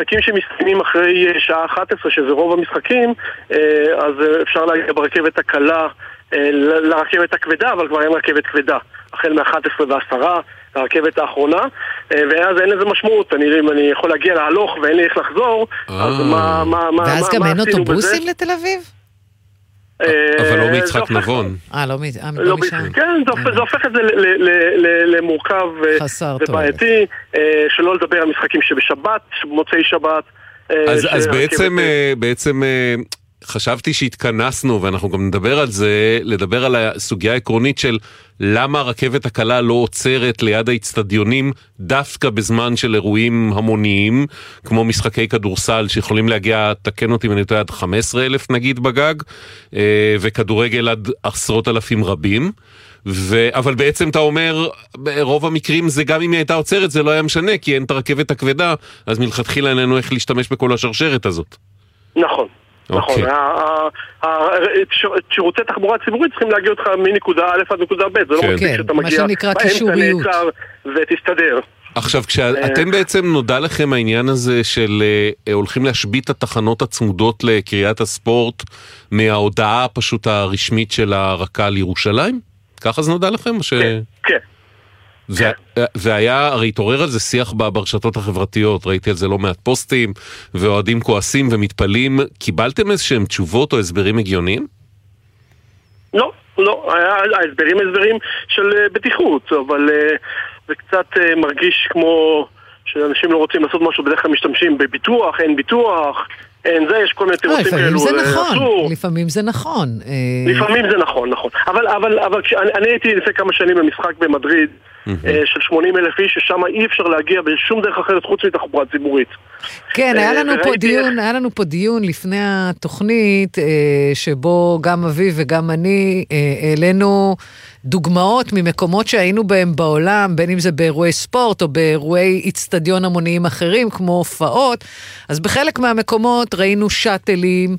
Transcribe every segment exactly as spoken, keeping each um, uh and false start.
משחקים שמסתיימים אחרי שעה אחת עשרה, שזה רוב המשחקים, אז אפשר להגיע ברכבת הקלה לרכבת הכבדה, אבל כבר אין רכבת כבדה. החל מ-אחת עשרה ועשרה, הרכבת האחרונה, ואז אין לזה משמעות. אני, אם אני יכול להגיע להלוך ואין לי איך לחזור, אז מה, מה, מה, ואז מה, גם אין אוטובוסים בזה? לתל אביב? אבל לא מיצחק נבון. אה, לא משם. כן, זה הופך את זה למורכב ובעייתי, שלא לדבר על משחקים שבשבת, מוצאי שבת. אז בעצם, בעצם חשבתי שהתכנסנו, ואנחנו גם נדבר על זה, לדבר על הסוגיה העקרונית של למה הרכבת הקלה לא עוצרת ליד האצטדיונים דווקא בזמן של אירועים המוניים, כמו משחקי כדורסל שיכולים להגיע, תקן אותי אם אני טועה, עד חמישה עשר אלף נגיד בגג, וכדורגל עד עשרות אלפים רבים. ו... אבל בעצם אתה אומר, ברוב המקרים זה גם אם היא הייתה עוצרת זה לא היה משנה, כי אין את הרכבת הכבדה, אז מלכתחילה איננו איך להשתמש בכל השרשרת הזאת. נכון. נכון, שירותי תחבורה ציבורית צריכים להגיע אותך מנקודה א' עד נקודה ב', זה לא מספיק שאתה מגיע באמצע נעצר ותסתדר. עכשיו, כשאתם בעצם נודע לכם העניין הזה של הולכים להשבית את התחנות הצמודות לקריית הספורט מההודעה פשוט הרשמית של הרק"ל לירושלים? ככה זה נודע לכם? כן, כן. והיה, הרי התעורר על זה שיח ברשתות החברתיות, ראיתי על זה לא מעט פוסטים, ואוהדים כועסים ומתפלים, קיבלתם איזשהם תשובות או הסברים הגיוניים? לא, לא, ההסברים הסברים של בטיחות, אבל זה קצת מרגיש כמו שאנשים לא רוצים לעשות משהו, בדרך כלל משתמשים בביטוח, אין ביטוח, אין זה, יש כל מיני תירוצים כאלו. לפעמים זה נכון, לפעמים זה נכון. לפעמים זה נכון, נכון. אבל אני הייתי לפני כמה שנים במשחק במדריד, של שמונים אלף איש, ששם אי אפשר להגיע בשום דרך אחרת חוץ מתחבורה ציבורית. כן, היה לנו פה דיון, היה לנו פה דיון לפני התוכנית, שבו גם אביב וגם אני העלינו דוגמאות ממקומות שהיינו בהם בעולם, בין אם זה באירועי ספורט או באירועי אצטדיון המוניים אחרים, כמו הופעות, אז בחלק מהמקומות ראינו שאטלים,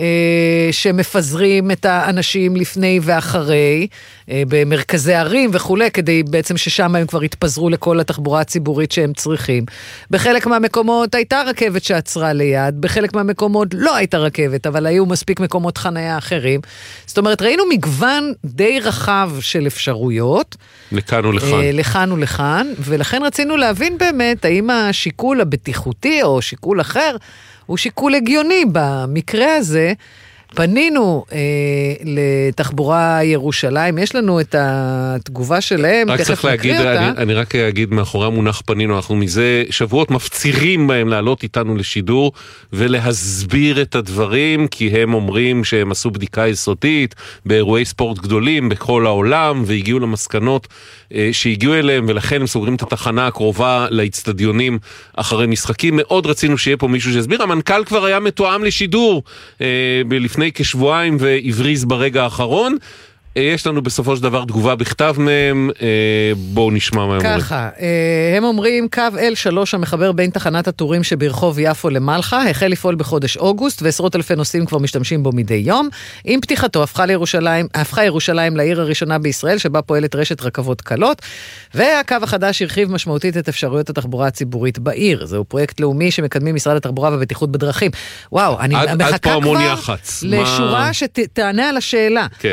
שמפזרים את האנשים לפני ואחרי, במרכזי ערים וכו', כדי בעצם ששם הם כבר התפזרו לכל התחבורה הציבורית שהם צריכים. בחלק מהמקומות הייתה רכבת שעצרה ליד, בחלק מהמקומות לא הייתה רכבת, אבל היו מספיק מקומות חנייה אחרים. זאת אומרת, ראינו מגוון די רחב של אפשרויות. לכאן ולכאן. לכאן ולכאן, ולכן רצינו להבין באמת, האם השיקול הבטיחותי או שיקול אחר, הוא שיקול הגיוני. במקרה הזה, פנינו אה, לתחבורה ירושלים, יש לנו את התגובה שלהם, רק צריך להגיד, אני, אני רק אגיד מאחורי המונח פנינו, אנחנו מזה שבועות מפצירים בהם לעלות איתנו לשידור, ולהסביר את הדברים, כי הם אומרים שהם עשו בדיקה יסודית, באירועי ספורט גדולים, בכל העולם, והגיעו למסקנות אה, שהגיעו אליהם, ולכן הם סוגרים את התחנה הקרובה לאצטדיונים אחרי משחקים. מאוד רצינו שיהיה פה מישהו שהסביר, המנכ"ל כבר היה מתואם לשידור, אה, לפני לפני כשבועיים ועבריז ברגע האחרון. יש לנו בסופו של דבר תגובה בכתב מהם, בואו נשמע מה הם אומרים. ככה, הם אומרים, קו אל שלוש המחבר בין תחנת הטורים שברחוב יפו למלחה, החל לפעול בחודש אוגוסט, ועשרות אלפי נוסעים כבר משתמשים בו מדי יום. עם פתיחתו הפכה לירושלים, הפכה ירושלים לעיר הראשונה בישראל, שבה פועלת רשת רכבות קלות, והקו החדש הרחיב משמעותית את אפשרויות התחבורה הציבורית בעיר. זהו פרויקט לאומי שמקדמים משרד התחבורה והבטיחות בדרכים. וואו, אני מחכה כבר לשורה שתענה על השאלה. כן.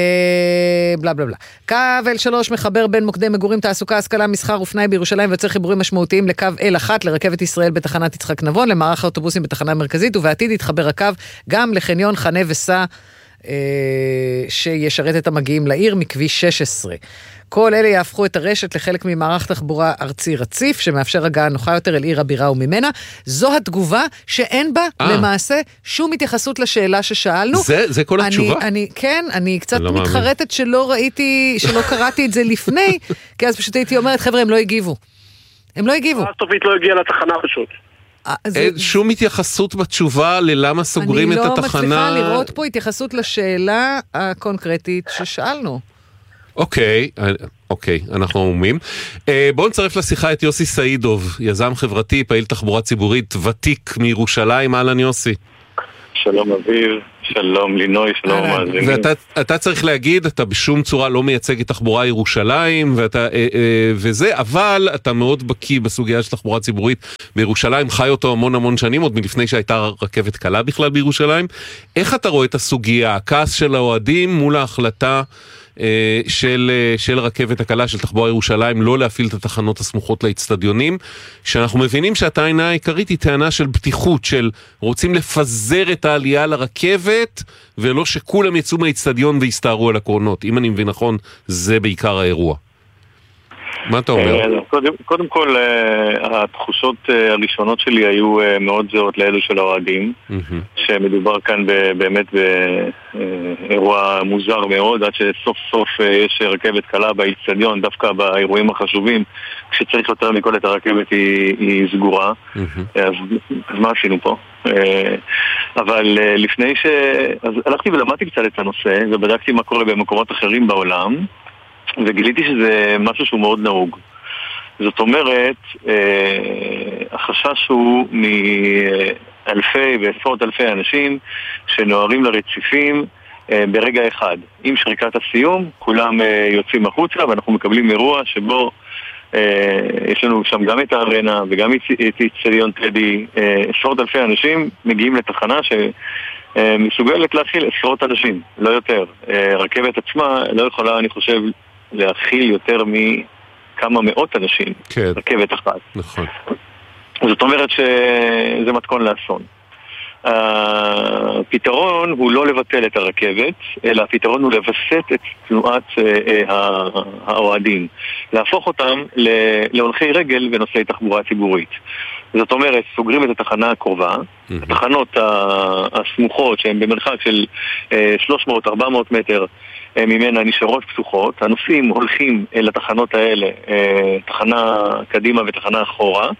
בלה בלה בלה. קו אל שלוש מחבר בין מוקדי מגורים, תעסוקה, השכלה, מסחר ופנאי בירושלים, ויוצר חיבורים משמעותיים לקו אל אחת, לרכבת ישראל בתחנת יצחק נבון, למערך האוטובוסים בתחנה מרכזית, ובעתיד יתחבר הקו גם לחניון חנה וסע, שישרת את המגיעים לעיר מכביש שש עשרה. כל אלה יהפכו את הרשת לחלק ממערך תחבורה ארצי רציף, שמאפשר הגעה נוחה יותר אל עיר הבירה וממנה. זו התגובה שאין בה 아. למעשה שום התייחסות לשאלה ששאלנו. זה, זה כל אני, התשובה? אני, כן, אני קצת לא מתחרטת מאמין. שלא ראיתי, שלא קראתי את זה לפני, כי אז פשוט הייתי אומרת, חבר'ה, הם לא הגיבו. הם לא הגיבו. הסופית לא הגיעה לתחנה פשוט. אין שום התייחסות בתשובה ללמה סוגרים את התחנה. אני לא מצליחה לראות פה התייחסות לשאלה הקונקרטית ששאלנו. אוקיי, אוקיי, אנחנו עמומים. בואו נצרף לשיחה את יוסי סעידוב, יזם חברתי, פעיל תחבורה ציבורית, ותיק מירושלים. אהלן יוסי. שלום אביב, שלום לינוי, שלום מאזינים. ואתה צריך להגיד, אתה בשום צורה לא מייצג את תחבורה ירושלים, ואתה, וזה, אבל אתה מאוד בקיא בסוגיה של תחבורה ציבורית בירושלים, חי אותו המון המון שנים, עוד מלפני שהייתה רכבת קלה בכלל בירושלים. איך אתה רואה את הסוגיה, הכעס של האוהדים מול ההחלטה של, של רכבת הקלה, של תחבורה ירושלים, לא להפעיל את התחנות הסמוכות לאצטדיונים, שאנחנו מבינים שהטענה העיקרית היא טענה של פתיחות, של רוצים לפזר את העלייה לרכבת, ולא שכולם יצאו מהאצטדיון ויסתערו על הקרונות. אם אני מבין נכון, זה בעיקר האירוע. מה אתה אומר? קודם, קודם כל, התחושות הראשונות שלי היו מאוד זהות לאלו של האוהדים, שמדובר כאן באמת באירוע מוזר מאוד, עד שסוף סוף יש רכבת קלה באצטדיון, דווקא באירועים החשובים, כשצריך יותר מכל את הרכבת היא, היא סגורה. אז, אז מה עשינו פה? אבל לפני ש... אז הלכתי ולמדתי קצת את הנושא, ובדקתי מה קורה במקומות אחרים בעולם, וגיליתי שזה משהו שהוא מאוד נהוג. זאת אומרת, אה, החשש הוא מאלפי ועשרות אלפי אנשים שנוערים לרציפים אה, ברגע אחד. עם שריקת הסיום, כולם אה, יוצאים החוצה, ואנחנו מקבלים אירוע שבו אה, יש לנו שם גם את הארנה וגם את אצטדיון טדי. אה, עשרות אלפי אנשים מגיעים לתחנה ש... מסוגלת להכיל עשרות אנשים, לא יותר. אה, רכבת עצמה לא יכולה, אני חושב, להכיל יותר מכמה מאות אנשים, כן. רכבת אחת. נכון. זאת אומרת שזה מתכון לאסון. הפתרון הוא לא לבטל את הרכבת, אלא הפתרון הוא לבסט את תנועת האוהדים, להפוך אותם להולכי רגל ונושאי תחבורה ציבורית. זאת אומרת, סוגרים את התחנה הקרובה, mm-hmm. התחנות הסמוכות שהן במרחק של שלוש מאות עד ארבע מאות מטר ממנה נשארות פתוחות, הנוסעים הולכים אל התחנות האלה, תחנה קדימה ותחנה אחורה,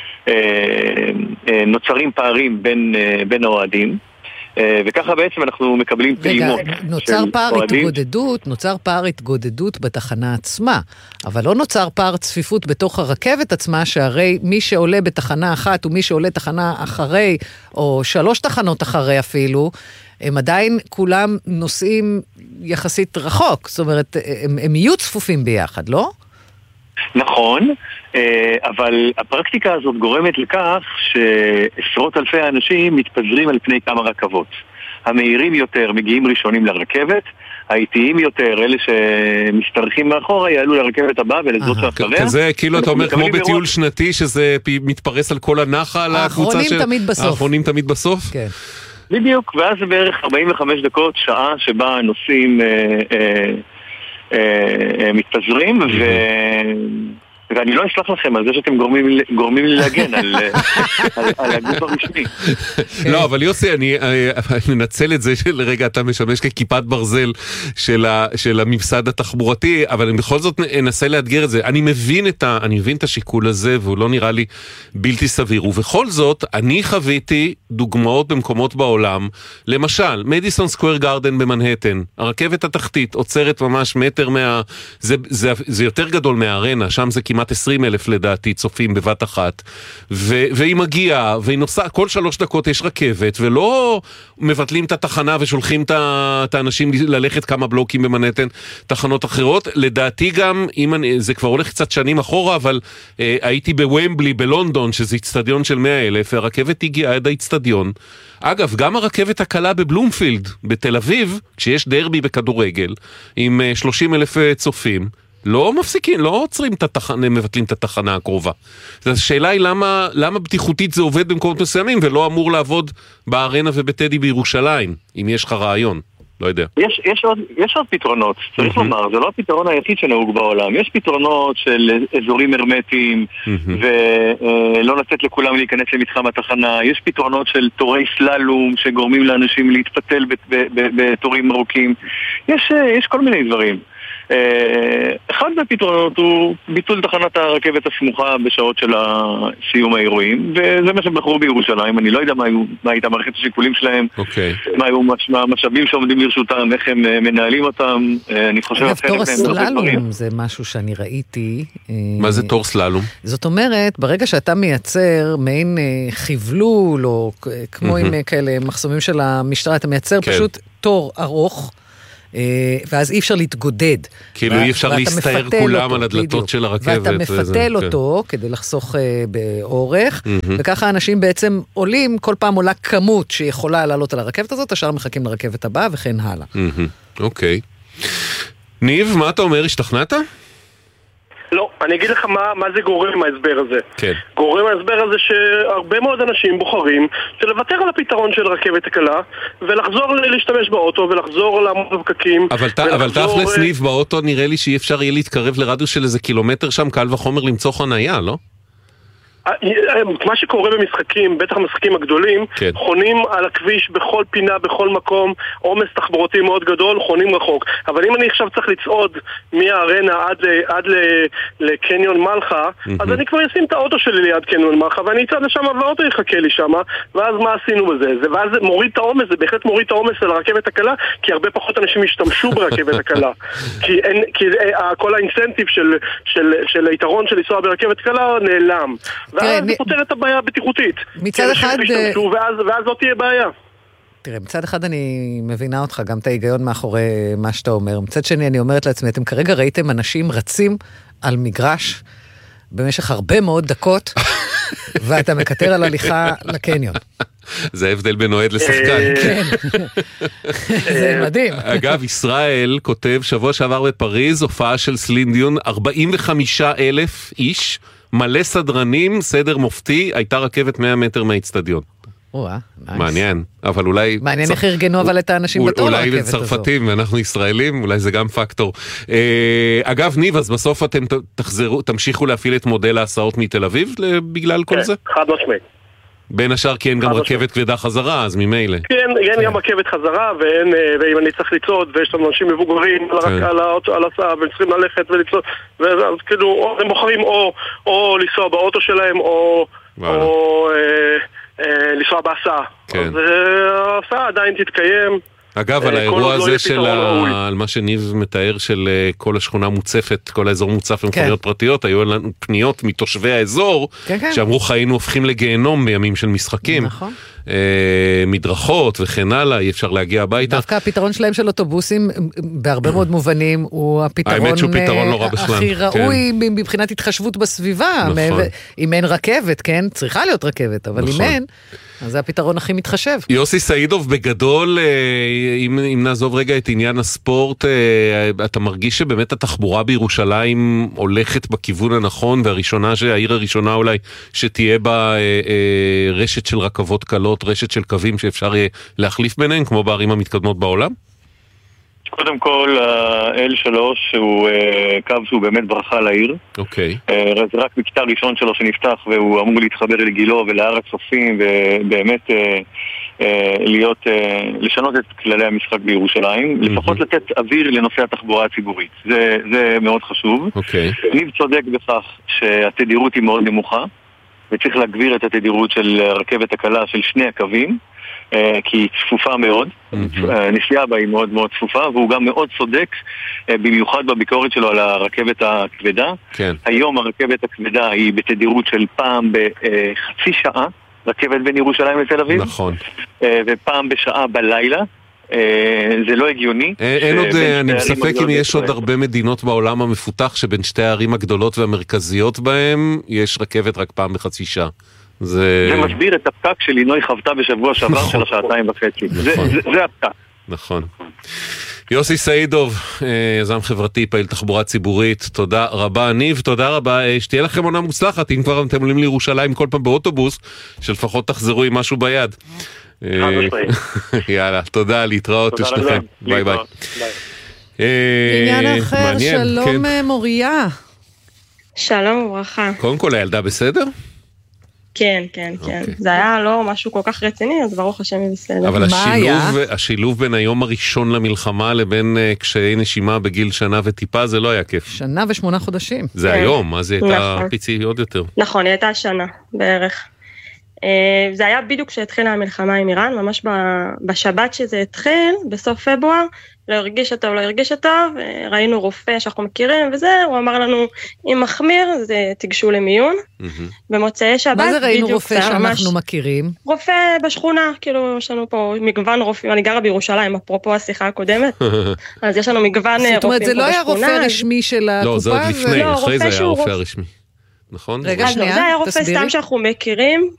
נוצרים פערים בין, בין האוהדים, וככה בעצם אנחנו מקבלים פעימות. רגע, נוצר פער התגודדות, נוצר פער התגודדות בתחנה עצמה, אבל לא נוצר פער צפיפות בתוך הרכבת עצמה, שהרי מי שעולה בתחנה אחת ומי שעולה תחנה אחרי, או שלוש תחנות אחרי אפילו, הם עדיין כולם נוסעים יחסית רחוק, זאת אומרת, הם, הם יהיו צפופים ביחד, לא? נכון, אבל הפרקטיקה הזאת גורמת לכך שעשרות אלפי האנשים מתפזרים על פני כמה רכבות. המהירים יותר מגיעים ראשונים לרכבת, האיטיים יותר, אלה שמסתרחים מאחורה, יעלו לרכבת הבאה ולזאת שאחריה. כזה, כאילו אתה אומר כמו בטיול שנתי, שזה מתפרס על כל הנחל, האחרונים תמיד בסוף. האחרונים תמיד בסוף? כן. בדיוק, ואז זה בערך ארבעים וחמש דקות, שעה שבה הנוסעים אה, אה, אה, מתפזרים, ו... ואני לא אסלח לכם על זה שאתם גורמים, גורמים לי להגן על, על, על הגוף הרשמי. לא, אבל יוסי, אני, אני מנצל את זה שלרגע אתה משמש ככיפת ברזל של, ה, של הממסד התחבורתי, אבל אני בכל זאת אנסה לאתגר את זה. אני מבין את, ה, אני מבין את השיקול הזה, והוא לא נראה לי בלתי סביר. ובכל זאת, אני חוויתי דוגמאות במקומות בעולם, למשל, מדיסון סקוואר גארדן במנהטן, הרכבת התחתית עוצרת ממש מטר מה... זה, זה, זה יותר גדול מהארנה, שם זה כמעט עשרים אלף לדעתי צופים בבת אחת, ו- והיא מגיעה, והיא נוסעה, כל שלוש דקות יש רכבת, ולא מבטלים את התחנה ושולחים את האנשים ללכת כמה בלוקים במנהטן, תחנות אחרות. לדעתי גם, אם אני, זה כבר הולך קצת שנים אחורה, אבל אה, הייתי בוומבלי בלונדון, שזה אצטדיון של מאה אלף, והרכבת הגיעה עד האצטדיון. אגב, גם הרכבת הקלה בבלומפילד, בתל אביב, כשיש דרבי בכדורגל, עם אה, שלושים אלף צופים, לא מפסיקים, לא עוצרים את התחנה, מבטלים את התחנה הקרובה. אז השאלה היא למה, למה בטיחותית זה עובד במקומות מסוימים, ולא אמור לעבוד בארנה ובטדי בירושלים, אם יש לך רעיון. לא יודע. יש, יש עוד, יש עוד פתרונות, צריך לומר, זה לא הפתרון היחיד שנהוג בעולם. יש פתרונות של אזורים הרמטיים, ולא לתת לכולם להיכנס למתחם התחנה. יש פתרונות של תורי סללום, שגורמים לאנשים להתפתל בתורים ארוכים. יש, יש כל מיני דברים. אחד מהפתרונות הוא ביטול תחנת הרכבת הסמוכה בשעות של סיום האירועים, וזה מה שבחרו בירושלים. אני לא יודע מה, מה הייתה מערכת השיקולים שלהם, okay. מה היו המשאבים שעומדים לרשותם, איך הם מנהלים אותם. אני חושב אגב, תור הסללום זה משהו שאני ראיתי. מה זה תור סללום? זאת אומרת, ברגע שאתה מייצר מעין חבלול, או כמו עם כאלה מחסומים של המשטרה, אתה מייצר פשוט תור ארוך, ואז אי אפשר להתגודד. כאילו אי אפשר להסתער כולם על הדלתות של הרכבת. ואתה מפתל אותו כדי לחסוך באורך, וככה האנשים בעצם עולים, כל פעם עולה כמות שיכולה לעלות על הרכבת הזאת, השאר מחכים לרכבת הבאה וכן הלאה. אוקיי. ניב, מה אתה אומר? השתכנעת? לא, אני אגיד לך מה, מה זה גורם ההסבר הזה. כן. גורם ההסבר הזה שהרבה מאוד אנשים בוחרים לוותר על הפתרון של רכבת הקלה ולחזור להשתמש באוטו ולחזור לעמוד בפקקים. אבל, אבל תכלס ניב, באוטו נראה לי שאי אפשר יהיה להתקרב לרדיוס של איזה קילומטר שם, קל וחומר למצוא חנייה, לא? מה שקורה במשחקים, בטח המשחקים הגדולים, כן. חונים על הכביש בכל פינה, בכל מקום, עומס תחבורתי מאוד גדול, חונים רחוק. אבל אם אני עכשיו צריך לצעוד מהארנה עד, עד לקניון מלכה, mm-hmm. אז אני כבר אשים את האוטו שלי ליד קניון מלכה, ואני אצעד לשם והאוטו יחכה לי שם, ואז מה עשינו בזה? זה, ואז זה מוריד את העומס, זה בהחלט מוריד את העומס על הרכבת הקלה, כי הרבה פחות אנשים ישתמשו ברכבת הקלה. כי, אין, כי כל האינסנטיב של, של, של היתרון של לנסוע ברכבת הקלה נעלם. ואז זה פותר את הבעיה הבטיחותית. מצד אחד... ואז לא תהיה בעיה. תראה, מצד אחד אני מבינה אותך, גם את ההיגיון מאחורי מה שאתה אומר. מצד שני, אני אומרת לעצמי, אתם כרגע ראיתם אנשים רצים על מגרש במשך הרבה מאוד דקות, ואתה מקטר על הליכה לקניון. זה ההבדל בין אוהד לשחקן. כן. זה מדהים. אגב, ישראל כותב, שבוע שעבר בפריז, הופעה של סלין דיון, ארבעים וחמישה אלף איש, מלא סדרנים, סדר מופתי, הייתה רכבת מאה מטר מהאצטדיון. מעניין, אבל אולי... מעניין איך ארגנו אבל את האנשים בתור לרכבת הזו. אולי צרפתים, ואנחנו ישראלים, אולי זה גם פקטור. אגב, ניב, אז בסוף אתם תמשיכו להפעיל את מודל ההסעות מתל אביב בגלל כל זה? חד משמעית. בין השאר כי אין גם רכבת כבדה חזרה, אז ממילא. כן, אין גם רכבת חזרה, ואם אני צריך לצעוד, ויש לנו אנשים מבוגרים על הסעה, והם צריכים ללכת ולצעוד, אז כאילו, הם בוחרים או לנסוע באוטו שלהם, או לנסוע בהסעה. אז ההסעה עדיין תתקיים. אגב, על האירוע הזה של, על מה שניב מתאר של כל השכונה מוצפת, כל האזור מוצף למכוניות פרטיות, היו לנו פניות מתושבי האזור, שאמרו חיינו הופכים לגיהנום בימים של משחקים. נכון. מדרכות וכן הלאה, אי אפשר להגיע הביתה. דווקא הפתרון שלהם של אוטובוסים, בהרבה מאוד מובנים, הוא הפתרון הכי ראוי מבחינת התחשבות בסביבה. אם אין רכבת, כן? צריכה להיות רכבת, אבל אם אין, אז זה הפתרון הכי מתחשב. יוסי סעידוב, בגדול, אם, אם נעזוב רגע את עניין הספורט, אתה מרגיש שבאמת התחבורה בירושלים הולכת בכיוון הנכון, והראשונה, העיר הראשונה אולי, שתהיה בה רשת של רכבות קלות, רשת של קווים שאפשר להחליף ביניהם, כמו בערים המתקדמות בעולם? קודם כל, ה-אל שלוש הוא קו שהוא באמת ברכה לעיר. אוקיי. זה רק מקטע ראשון שלו שנפתח, והוא אמור להתחבר לגילו ולהר הצופים, ובאמת להיות, לשנות את כללי המשחק בירושלים, לפחות לתת אוויר לנושא התחבורה הציבורית. זה, זה מאוד חשוב. אוקיי. ניב צודק בכך שהתדירות היא מאוד נמוכה, וצריך להגביר את התדירות של הרכבת הקלה של שני הקווים, כי היא צפופה מאוד, הנסיעה בה היא מאוד מאוד צפופה, והוא גם מאוד צודק, במיוחד בביקורת שלו על הרכבת הכבדה. היום הרכבת הכבדה היא בתדירות של פעם בחצי שעה, רכבת בין ירושלים לתל אביב, ופעם בשעה בלילה. זה לא הגיוני. אין עוד, אני מספק אם יש עוד הרבה מדינות בעולם המפותח שבין שתי הערים הגדולות והמרכזיות בהם יש רכבת רק פעם בחצי שעה. זה מסביר את הפקק שלינוי חוותה בשבוע שעבר של השעתיים וחצי. זה הפקק. נכון. יוסי סעידוב, יזם חברתי, פעיל תחבורה ציבורית, תודה רבה. ניב, תודה רבה. שתהיה לכם עונה מוצלחת, אם כבר אתם עולים לירושלים כל פעם באוטובוס, שלפחות תחזרו עם משהו ביד. יאללה, תודה, להתראות לשניכם. ביי ביי. עניין אחר, שלום מוריה. שלום וברכה. קודם כל, הילדה בסדר? כן, כן, כן. זה היה לא משהו כל כך רציני, אז ברוך השם היא בסדר. אבל השילוב, השילוב בין היום הראשון למלחמה לבין קשיי נשימה בגיל שנה וטיפה, זה לא היה כיף. שנה ושמונה חודשים. זה היום, אז היא הייתה פיצי עוד יותר. נכון, היא הייתה שנה בערך. זה היה בדיוק כשהתחילה המלחמה עם איראן, ממש בשבת שזה התחיל, בסוף פברואר, לא הרגיש טוב, לא הרגיש טוב, ראינו רופא שאנחנו מכירים וזה, הוא אמר לנו, אם מחמיר, זה תיגשו למיון, במוצאי שבת, מה זה ראינו רופא שאנחנו מכירים? רופא בשכונה, כאילו יש לנו פה מגוון רופאים, אני גרה בירושלים, אפרופו השיחה הקודמת, אז יש לנו מגוון רופאים פה בשכונה. זאת אומרת, זה לא היה רופא רשמי של הקופה? לא, זה עוד לפני, אחרי זה היה רופא הרשמי. נכון? רגע, שנייה, זה היה רופא סתם שאנחנו מכירים,